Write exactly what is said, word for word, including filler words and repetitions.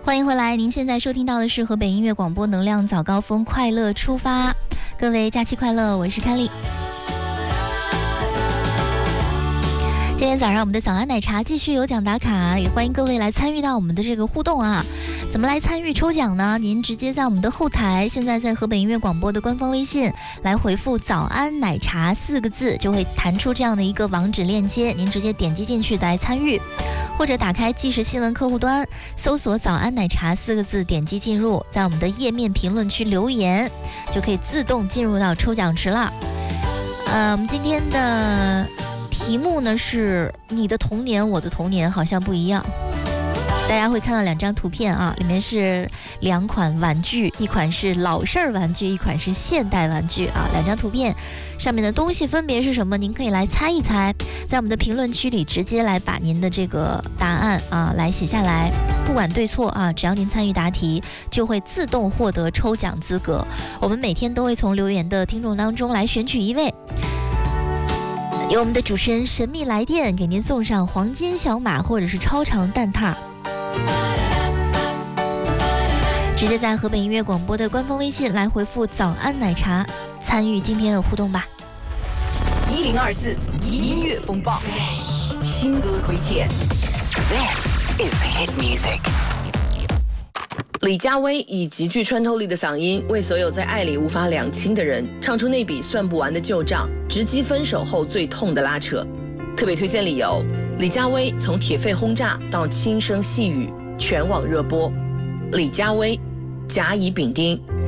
欢迎回来，您现在收听到的是河北音乐广播能量早高峰快乐出发，各位假期快乐，我是凯丽。今天早上我们的早安奶茶继续有奖打卡，也欢迎各位来参与到我们的这个互动啊。怎么来参与抽奖呢？您直接在我们的后台，现在在河北音乐广播的官方微信来回复早安奶茶四个字，就会弹出这样的一个网址链接，您直接点击进去来参与，或者打开即时新闻客户端，搜索早安奶茶四个字，点击进入，在我们的页面评论区留言，就可以自动进入到抽奖池了。呃，我们今天的题目呢是你的童年我的童年好像不一样。大家会看到两张图片啊，里面是两款玩具，一款是老式玩具，一款是现代玩具啊。两张图片上面的东西分别是什么？您可以来猜一猜，在我们的评论区里直接来把您的这个答案啊来写下来，不管对错啊，只要您参与答题，就会自动获得抽奖资格。我们每天都会从留言的听众当中来选取一位，由我们的主持人神秘来电给您送上黄金小马或者是超长蛋挞。直接在河北音乐广播的官方微信来回复早安奶茶，参与今天的互动吧。 一零二四音乐风暴，新歌推荐。This is hit music。李佳薇以极具穿透力的嗓音，为所有在爱里无法两清的人唱出那笔算不完的旧账，直击分手后最痛的拉扯。特别推荐理由：李佳薇从铁肺轰炸到轻声细语，全网热播。李佳薇，甲乙丙丁。